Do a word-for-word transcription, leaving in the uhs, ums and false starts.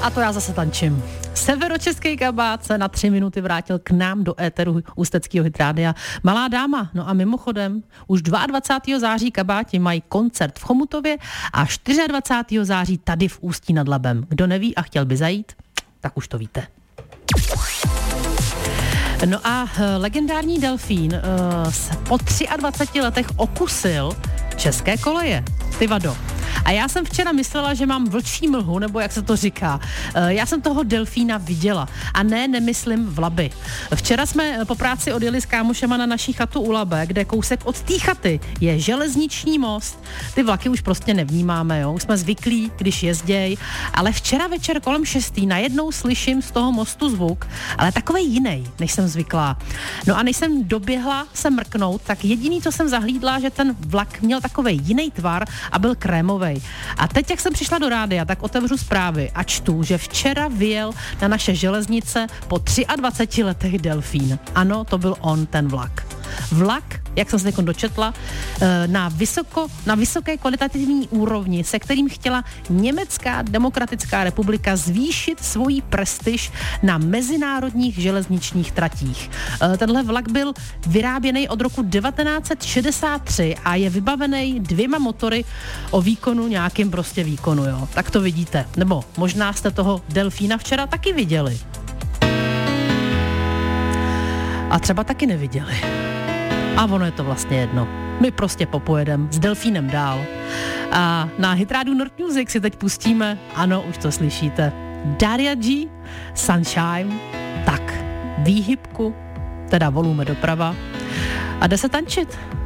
A to já zase tančím. Severočeský kabát se na tři minuty vrátil k nám do éteru Ústeckého Hitrádia. Malá dáma, no a mimochodem, už dvacátého druhého září kabáti mají koncert v Chomutově a dvacátého čtvrtého září tady v Ústí nad Labem. Kdo neví a chtěl by zajít, tak už to víte. No a legendární delfín uh, se po dvaceti třech letech okusil české koleje. Ty vado. A já jsem včera myslela, že mám vlčí mlhu, nebo jak se to říká. Já jsem toho delfína viděla. A ne, nemyslím v Labi. Včera jsme po práci odjeli s kámošema na naší chatu u Labe, kde kousek od té chaty je železniční most. Ty vlaky už prostě nevnímáme, jo. Už jsme zvyklí, když jezděj. Ale včera večer kolem šestý najednou slyším z toho mostu zvuk, ale takovej jiný, než jsem zvyklá. No a než jsem doběhla se mrknout, tak jediný, co jsem zahlídla, že ten vlak měl takovej jiný tvar a byl krémovej. A teď, jak jsem přišla do rádia, tak otevřu zprávy a čtu, že včera vyjel na naše železnice po dvaceti třech letech delfín. Ano, to byl on, ten vlak. Vlak, jak jsem se teď dočetla, na, vysoko, na vysoké kvalitativní úrovni, se kterým chtěla Německá demokratická republika zvýšit svoji prestiž na mezinárodních železničních tratích. Tenhle vlak byl vyráběný od roku devatenáct set šedesát tři a je vybavený dvěma motory o výkonu, nějakým prostě výkonu, jo. Tak to vidíte. Nebo možná jste toho delfína včera taky viděli. A třeba taky neviděli. A ono je to vlastně jedno. My prostě popojedeme s delfínem dál. A na Hitrádiu Nord Music si teď pustíme, ano, už to slyšíte, Daria G, Sunshine, tak, výhybku, teda volume doprava a jde se tančit.